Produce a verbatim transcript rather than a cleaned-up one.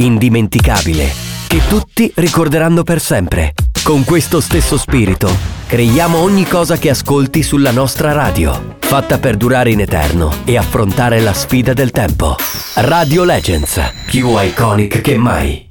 indimenticabile, che tutti ricorderanno per sempre. Con questo stesso spirito, creiamo ogni cosa che ascolti sulla nostra radio, fatta per durare in eterno e affrontare la sfida del tempo. Radio Legends, più iconic che mai.